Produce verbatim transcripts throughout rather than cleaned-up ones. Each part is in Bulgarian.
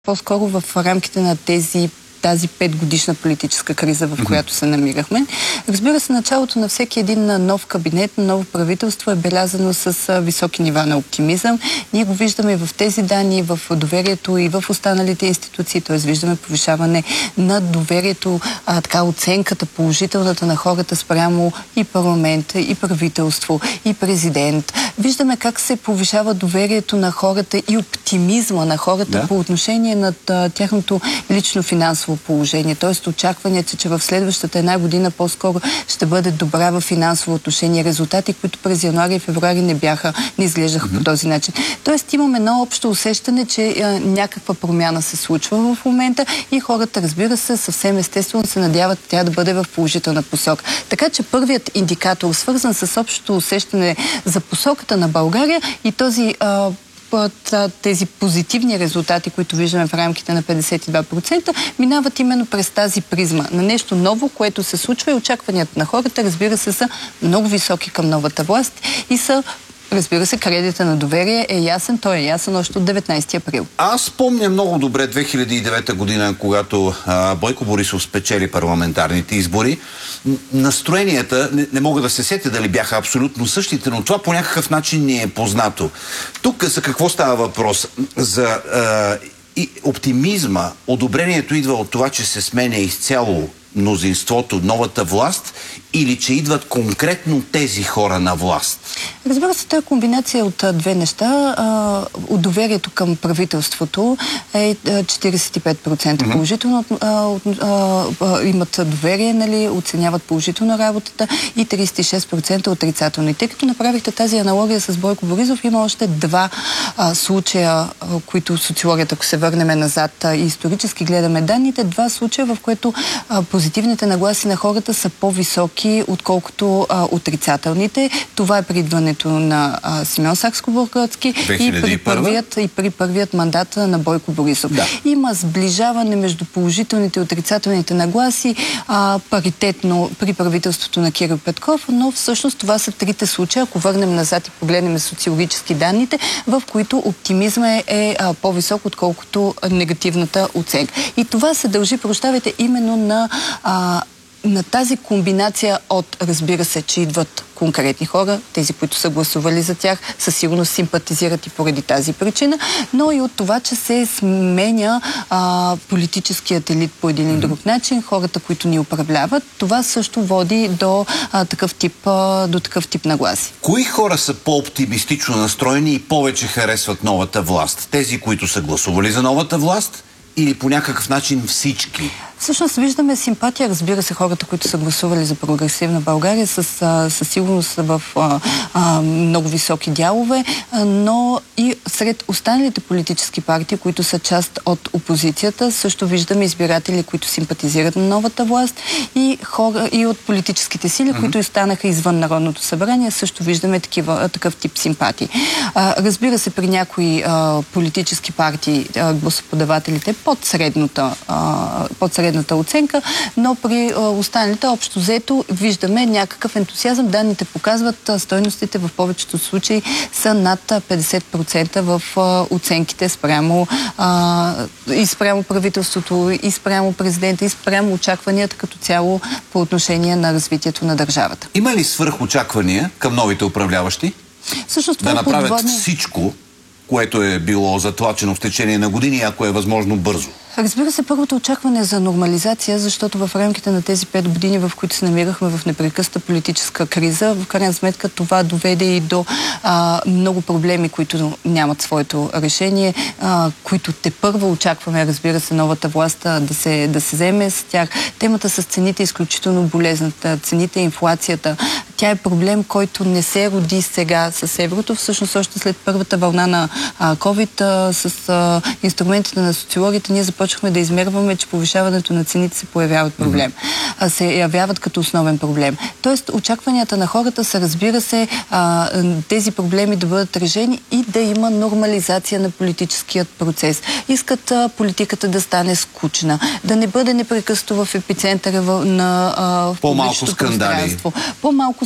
По-скоро в рамките на тези тази петгодишна политическа криза, в която се намирахме. Разбира се, началото на всеки един нов кабинет, на ново правителство е белязано с високи нива на оптимизъм. Ние го виждаме в тези данни, в доверието и в останалите институции, т.е. виждаме повишаване на доверието, а, така оценката положителната на хората спрямо и парламент, и правителство, и президент. Виждаме как се повишава доверието на хората и оптимизма на хората да. по отношение на тяхното лично финансово положение. Т.е. очакванията, че в следващата една година по-скоро ще бъде добра в финансово отношение. Резултати, които през януари и февруари не бяха, не изглеждаха mm-hmm. по този начин. Тоест имаме едно общо усещане, че а, някаква промяна се случва в момента и хората, разбира се, съвсем естествено се надяват тя да бъде в положителна посока. Така че първият индикатор, свързан с общото усещане за посоката на България и този а, тези позитивни резултати, които виждаме в рамките на петдесет и два процента, минават именно през тази призма на нещо ново, което се случва и очакванията на хората, разбира се, са много високи към новата власт и са, разбира се, кредита на доверие е ясен, той е ясен още от деветнайсети април. Аз помня много добре две хиляди и девета година, когато а, Бойко Борисов спечели парламентарните избори. Настроенията, не, не мога да се сетя дали бяха абсолютно същите, но това по някакъв начин ни е познато. Тук за какво става въпрос? За а, и оптимизма, одобрението идва от това, че се сменя изцяло мнозинството, новата власт, или че идват конкретно тези хора на власт? Разбира се, това е комбинация от а, две неща. А, от доверието към правителството е четирийсет и пет процента mm-hmm. положително. А, а, а, имат доверие, нали, оценяват положително работата и трийсет и шест процента отрицателно. И тъй като направихте тази аналогия с Бойко Борисов, има още два а, случая, а, които социологията, ако се върнем назад а, и исторически гледаме данните, два случая, в които а, позитивните нагласи на хората са по-високи, отколкото а, отрицателните. Това е при идването на а, Симеон Сакскобургготски и при първият, и при първият мандат на Бойко Борисов. Да. Има сближаване между положителните и отрицателните нагласи, а, паритетно при правителството на Кирил Петков, но всъщност това са трите случая, ако върнем назад и погледнем социологически данните, в които оптимизма е, е по-висок, отколкото негативната оценка. И това се дължи, прощавайте, именно на А, на тази комбинация от, разбира се, че идват конкретни хора, тези, които са гласували за тях, със сигурност симпатизират и поради тази причина, но и от това, че се сменя а, политическият елит по един или друг начин, хората, които ни управляват, това също води до, а, такъв, тип, а, до такъв тип нагласи. Кои хора са по-оптимистично настроени и повече харесват новата власт? Тези, които са гласували за новата власт, или по някакъв начин всички? Всъщност виждаме симпатия, разбира се, хората, които са гласували за прогресивна България, със сигурност в а, а, много високи дялове, а, но и сред останалите политически партии, които са част от опозицията, също виждаме избиратели, които симпатизират на новата власт и хора и от политическите сили, mm-hmm. които останаха извън Народното събрание, също виждаме такива, такъв тип симпатии. А, разбира се, при някои а, политически партии а, гласоподавателите под средната, а, под средната оценка, но при останалите общо взето виждаме някакъв ентусиазъм. Данните показват, стойностите в повечето случаи са над петдесет процента в оценките спрямо а, и спрямо правителството, и спрямо президента, и спрямо очакванията като цяло по отношение на развитието на държавата. Има ли свръхочаквания към новите управляващи? Всъщност, това да направят подводне... всичко, което е било затлачено в течение на години, ако е възможно бързо? Разбира се, първото очакване е за нормализация, защото в рамките на тези пет години, в които се намирахме в непрекъсната политическа криза, в крайна сметка това доведе и до а, много проблеми, които нямат своето решение, а, които тепърва очакваме, разбира се, новата власт да се, да се вземе с тях. Темата с цените е изключително болезната. Цените, инфлацията, тя е проблем, който не се роди сега с еврото. Всъщност още след първата вълна на а, COVID а, с а, инструментите на социологията ние започнахме да измерваме, че повишаването на цените се появяват проблем. Mm-hmm. се явяват като основен проблем. Тоест, очакванията на хората са, разбира се, а, тези проблеми да бъдат решени и да има нормализация на политическият процес. Искат а, политиката да стане скучна, да не бъде непрекъснато в епицентъра в, на а, в по-малко скандали. По-малко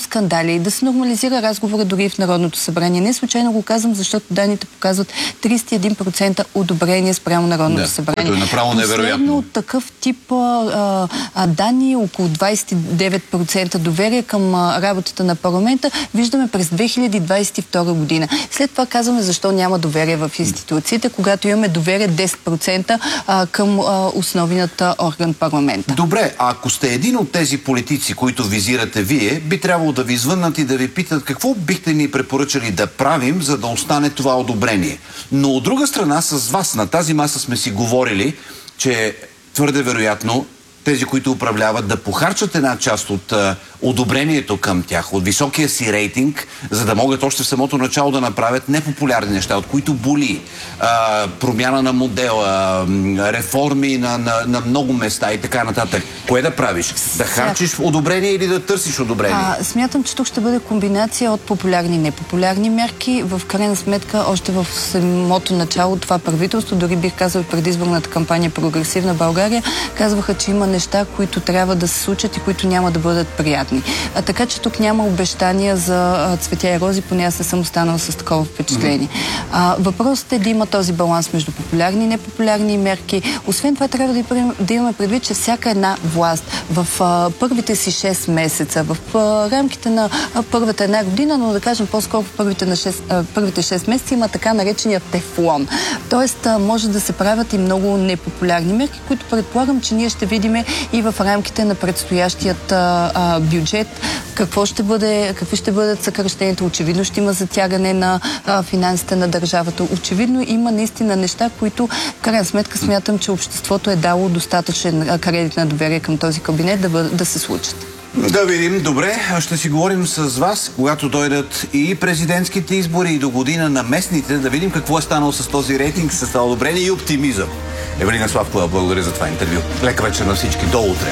скандали, да се нормализира разговора дори в Народното събрание. Не случайно го казвам, защото данните показват тридесет и един процента одобрение спрямо Народното да, събрание. което е направо невероятно. Последно от такъв тип а, а, данни, около двадесет и девет процента доверие към а, работата на парламента, виждаме през две хиляди двадесет и втора година. След това казваме защо няма доверие в институциите, когато имаме доверие десет процента а, към а, основният орган парламента. Добре, а ако сте един от тези политици, които визирате вие, би трябвало да ви извъннат и да ви питат какво бихте ни препоръчали да правим, за да остане това одобрение. Но от друга страна, с вас на тази маса сме си говорили, че твърде вероятно тези, които управляват, да похарчат една част от а, одобрението към тях, от високия си рейтинг, за да могат още в самото начало да направят непопулярни неща, от които боли. А, промяна на модела, реформи на, на, на много места и така нататък. Кое да правиш? Да харчиш одобрение или да търсиш одобрение? А, смятам, че тук ще бъде комбинация от популярни и непопулярни мерки. В крайна сметка, още в самото начало това правителство, дори бих казал предизборната кампания Прогресивна България, казваха, че има неща, които трябва да се случат и които няма да бъдат приятни. А, така че тук няма обещания за а, цветя и рози, поне аз не съм останала с такова впечатление. А, въпросът е да има този баланс между популярни и непопулярни мерки. Освен това, трябва да, да имаме предвид, че всяка една власт в а, първите си шест месеца, в а, рамките на а, първата една година, но да кажем по-скоро в първите, на шест, а, първите шест месеца има така наречения тефлон. Тоест, а, може да се правят и много непопулярни мерки, които предполагам, че ние ще видим и в рамките на предстоящият а, а, бюджет, какво ще бъде, какви ще бъдат съкращенията. Очевидно ще има затягане на а, финансите на държавата. Очевидно има наистина неща, които в крайна сметка смятам, че обществото е дало достатъчен кредит на доверие към този кабинет да, бъд, да се случат. Да видим. Добре, ще си говорим с вас, когато дойдат и президентските избори, и до година на местните, да видим какво е станало с този рейтинг, с това одобрение и оптимизъм. Евелина Славкова, благодаря за това интервю. Лека вечер на всички. До утре.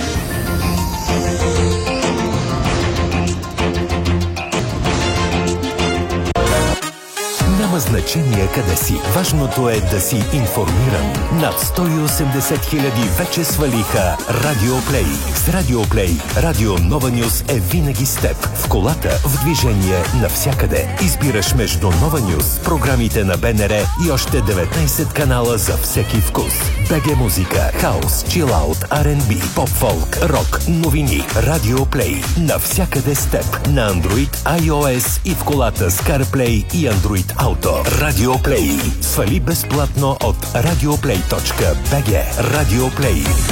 Няма значение къде си. Важното е да си информиран. Над сто и осемдесет хиляди вече свалиха Радио Плей. С Радио Плей Радио Нова Нюз е винаги с теб. В колата, в движение, навсякъде. Избираш между Нова Нюз, програмите на БНР и още деветнайсет канала за всеки вкус. БГ музика, хаус, чилаут, Ар енд Би, поп-фолк, рок, новини. Радио Плей. Навсякъде с теб. На Android, iOS и в колата с CarPlay и Android Auto. Радио Плей. Свали безплатно от радиоплей точка би джи. Радио Плей.